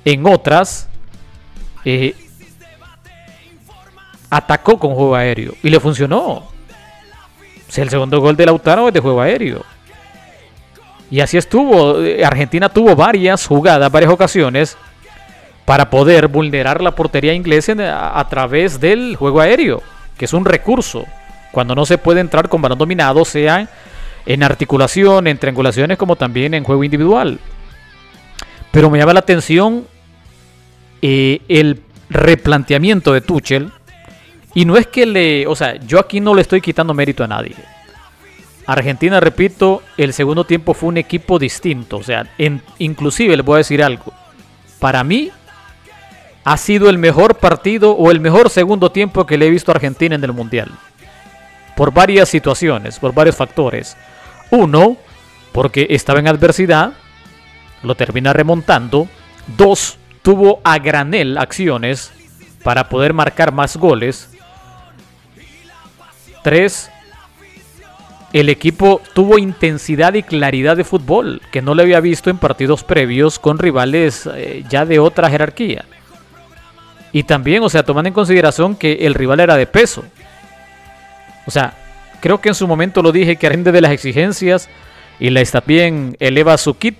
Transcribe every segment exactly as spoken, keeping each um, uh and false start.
en otras eh, atacó con juego aéreo y le funcionó. O sea, el segundo gol de Lautaro es de juego aéreo. Y así estuvo. Argentina tuvo varias jugadas, varias ocasiones para poder vulnerar la portería inglesa a, a través del juego aéreo, que es un recurso. Cuando no se puede entrar con balón dominado, sea en articulación, en triangulaciones, como también en juego individual. Pero me llama la atención eh, el replanteamiento de Tuchel. Y no es que le... O sea, yo aquí no le estoy quitando mérito a nadie. Argentina, repito, el segundo tiempo fue un equipo distinto. O sea, en, inclusive les voy a decir algo. Para mí, ha sido el mejor partido o el mejor segundo tiempo que le he visto a Argentina en el Mundial. Por varias situaciones, por varios factores. Uno, porque estaba en adversidad, lo termina remontando. Dos, tuvo a granel acciones para poder marcar más goles. Tres, el equipo tuvo intensidad y claridad de fútbol que no le había visto en partidos previos con rivales eh, ya de otra jerarquía. Y también, o sea, tomando en consideración que el rival era de peso. O sea, creo que en su momento lo dije, que rinde de las exigencias y la también eleva su kit.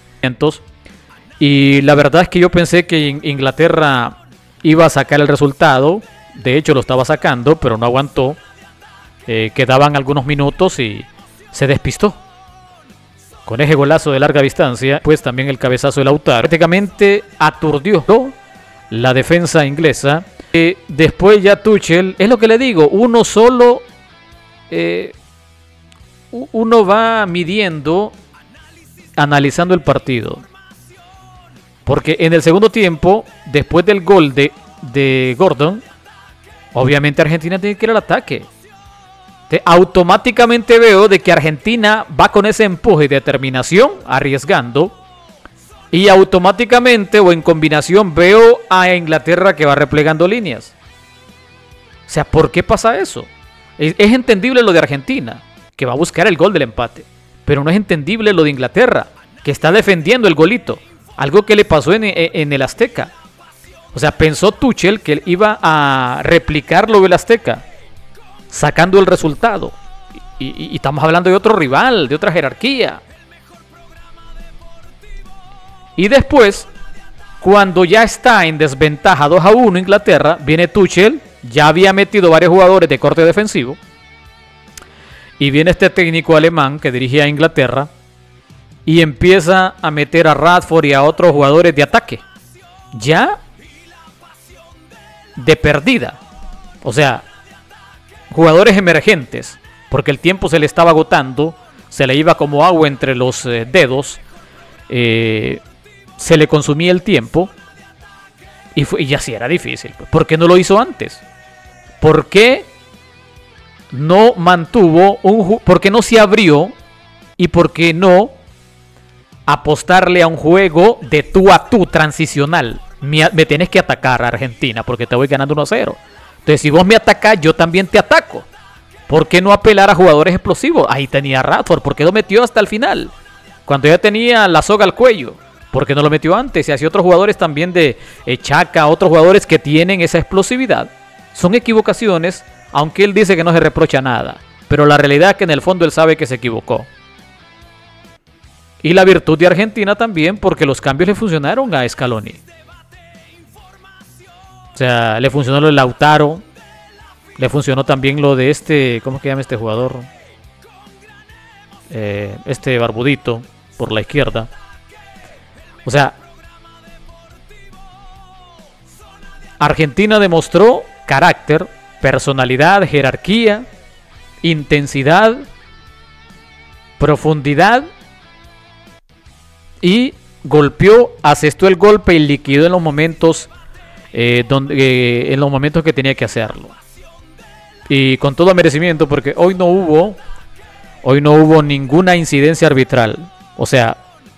Y la verdad es que yo pensé que Inglaterra iba a sacar el resultado. De hecho, lo estaba sacando, pero no aguantó. Eh, quedaban algunos minutos y se despistó. Con ese golazo de larga distancia, pues también el cabezazo de Lautaro prácticamente aturdió la defensa inglesa. Eh, después ya Tuchel, es lo que le digo, uno solo, eh, uno va midiendo, analizando el partido. Porque en el segundo tiempo, después del gol de, de Gordon, obviamente Argentina tiene que ir al ataque. Te, automáticamente veo de que Argentina va con ese empuje y determinación, arriesgando. Y automáticamente o en combinación veo a Inglaterra que va replegando líneas. O sea, ¿por qué pasa eso? Es, es entendible lo de Argentina, que va a buscar el gol del empate. Pero no es entendible lo de Inglaterra, que está defendiendo el golito. Algo que le pasó en, en el Azteca. O sea, pensó Tuchel que iba a replicar lo del Azteca, sacando el resultado. Y, y, y estamos hablando de otro rival, de otra jerarquía. Y después, cuando ya está en desventaja dos a uno Inglaterra, viene Tuchel, ya había metido varios jugadores de corte defensivo. Y viene este técnico alemán que dirigía a Inglaterra y empieza a meter a Rashford y a otros jugadores de ataque. Ya de perdida. O sea, jugadores emergentes, porque el tiempo se le estaba agotando, se le iba como agua entre los eh, dedos. Eh... Se le consumía el tiempo y, fue, y ya sí era difícil. ¿Por qué no lo hizo antes? ¿Por qué no mantuvo un ¿Por qué no se abrió? ¿Y por qué no apostarle a un juego de tú a tú transicional? Me, me tienes que atacar a Argentina porque te voy ganando uno a cero. Entonces, si vos me atacás, yo también te ataco. ¿Por qué no apelar a jugadores explosivos? Ahí tenía a Rashford. ¿Por qué lo metió hasta el final? Cuando ya tenía la soga al cuello. ¿Por qué no lo metió antes? Y así otros jugadores también de eh, Chaka, otros jugadores que tienen esa explosividad. Son equivocaciones, aunque él dice que no se reprocha nada. Pero la realidad es que en el fondo él sabe que se equivocó. Y la virtud de Argentina también, porque los cambios le funcionaron a Scaloni. O sea, le funcionó lo de Lautaro. Le funcionó también lo de este... ¿Cómo se llama este jugador? Eh, este barbudito por la izquierda. O sea, Argentina demostró carácter, personalidad, jerarquía, intensidad, profundidad y golpeó, asestó el golpe y liquidó en los momentos eh, donde, eh, en los momentos que tenía que hacerlo. Y con todo merecimiento, porque hoy no hubo, hoy no hubo ninguna incidencia arbitral. O sea,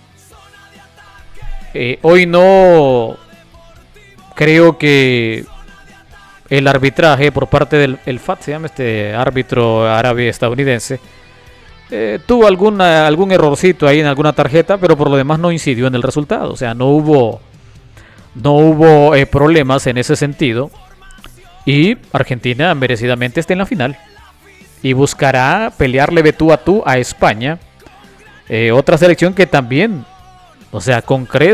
Eh, hoy no creo que el arbitraje por parte del el F A T, se llama este árbitro árabe estadounidense, eh, tuvo alguna, algún errorcito ahí en alguna tarjeta, pero por lo demás no incidió en el resultado. O sea, no hubo no hubo eh, problemas en ese sentido. Y Argentina merecidamente está en la final. Y buscará pelearle de tú a tú a España. Eh, otra selección que también, o sea, con creces